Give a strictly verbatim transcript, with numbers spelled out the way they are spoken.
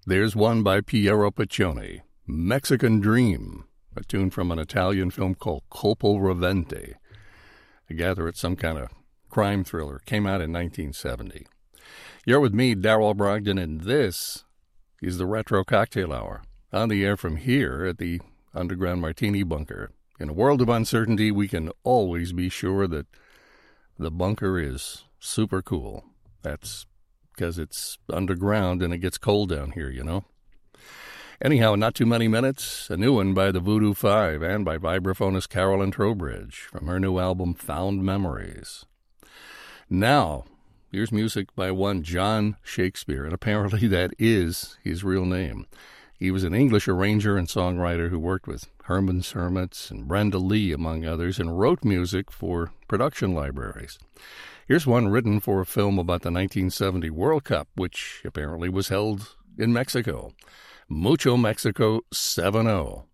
There's one by Piero Piccioni, Mexican Dream, a tune from an Italian film called Colpo Rovente. I gather it's some kind of crime thriller. Came out in nineteen seventy. You're with me, Darrell Brogdon, and this is the Retro Cocktail Hour, on the air from here at the Underground Martini Bunker. In a world of uncertainty, we can always be sure that the bunker is super cool. That's because it's underground and it gets cold down here, you know. Anyhow, not too many minutes, a new one by the Voodoo Five and by vibraphonist Carolyn Trowbridge from her new album Found Memories. Now, here's music by one John Shakespeare, and apparently that is his real name. He was an English arranger and songwriter who worked with Herman's Hermits and Brenda Lee, among others, and wrote music for production libraries. Here's one written for a film about the nineteen seventy World Cup, which apparently was held in Mexico. Mucho Mexico seven oh.